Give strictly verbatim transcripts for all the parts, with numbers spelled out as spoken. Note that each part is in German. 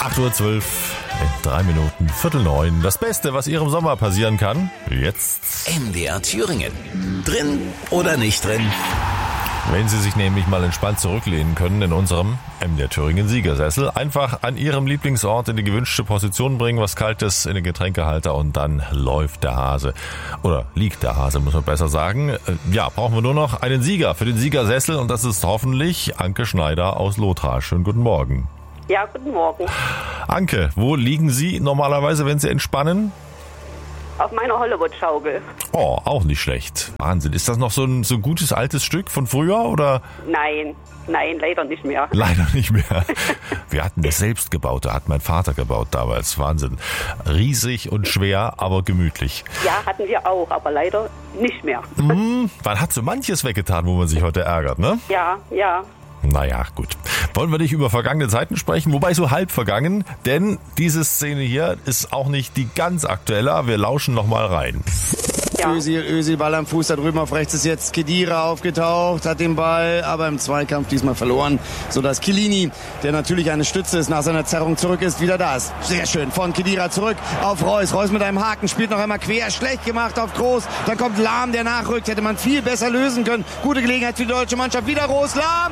acht Uhr zwölf, in drei Minuten, Viertel neun. Das Beste, was Ihrem Sommer passieren kann, jetzt. M D R Thüringen. Drin oder nicht drin? Wenn Sie sich nämlich mal entspannt zurücklehnen können in unserem M D R Thüringen Siegersessel, einfach an Ihrem Lieblingsort in die gewünschte Position bringen, was Kaltes in den Getränkehalter und dann läuft der Hase. Oder liegt der Hase, muss man besser sagen. Ja, brauchen wir nur noch einen Sieger für den Siegersessel und das ist hoffentlich Anke Schneider aus Lothar. Schönen guten Morgen. Ja, guten Morgen. Anke, wo liegen Sie normalerweise, wenn Sie entspannen? Auf meiner Hollywood-Schaukel. Oh, auch nicht schlecht. Wahnsinn. Ist das noch so ein so gutes altes Stück von früher oder? Nein, nein, leider nicht mehr. Leider nicht mehr. Wir hatten das selbst gebaut, da hat mein Vater gebaut damals. Wahnsinn. Riesig und schwer, aber gemütlich. Ja, hatten wir auch, aber leider nicht mehr. Hm, man hat so manches weggetan, wo man sich heute ärgert, ne? Ja, ja. Naja, gut. Wollen wir nicht über vergangene Zeiten sprechen? Wobei so halb vergangen, denn diese Szene hier ist auch nicht die ganz aktuelle. Wir lauschen noch mal rein. Ja. Özil, Özil, Ball am Fuß, da drüben auf rechts ist jetzt Khedira aufgetaucht, hat den Ball, aber im Zweikampf diesmal verloren, sodass Chiellini, der natürlich eine Stütze ist, nach seiner Zerrung zurück ist, wieder da ist. Sehr schön, von Khedira zurück auf Reus, Reus mit einem Haken, spielt noch einmal quer, schlecht gemacht auf Groß, dann kommt Lahm, der nachrückt, hätte man viel besser lösen können. Gute Gelegenheit für die deutsche Mannschaft, wieder Roos, Lahm!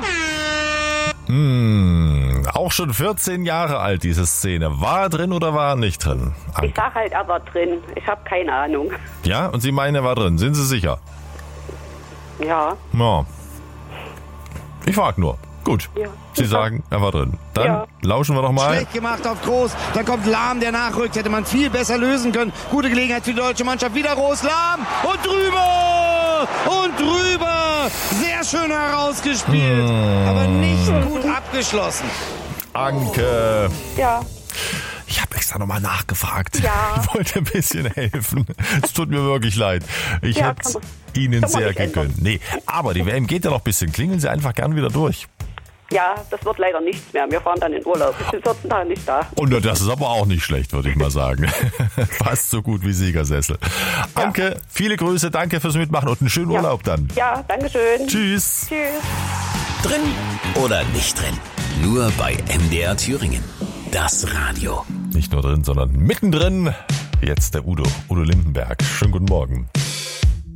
Hm, auch schon vierzehn Jahre alt, diese Szene. War er drin oder war er nicht drin? Anke. Ich sag halt, er war drin. Ich habe keine Ahnung. Ja, und Sie meinen, er war drin. Sind Sie sicher? Ja. Ja. Ich frag nur. Gut. Ja. Sie sagen, er war drin. Dann Ja. lauschen wir doch mal. Schlecht gemacht auf Groß, dann kommt Lahm, der nachrückt, hätte man viel besser lösen können. Gute Gelegenheit für die deutsche Mannschaft, wieder Roos, Lahm und drüber und drüber. Sehr schön herausgespielt, Hm. aber nicht gut abgeschlossen. Anke. Ja. Ich habe extra nochmal nachgefragt. Ja. Ich wollte ein bisschen helfen. Es tut mir wirklich leid. Ich Ja, hätte kann man- Ihnen kann man sehr nicht ändern. gegönnt. Nee, aber die W M geht ja noch ein bisschen. Klingeln Sie einfach gern wieder durch. Ja, das wird leider nichts mehr. Wir fahren dann in Urlaub. Ich bin vierzehn Tage nicht da. Und das ist aber auch nicht schlecht, würde ich mal sagen. Fast so gut wie Siegersessel. Anke, viele Grüße, danke fürs Mitmachen und einen schönen Ja. Urlaub dann. Ja, danke schön. Tschüss. Tschüss. Drin oder nicht drin? Nur bei M D R Thüringen. Das Radio. Nicht nur drin, sondern mittendrin. Jetzt der Udo, Udo Lindenberg. Schönen guten Morgen.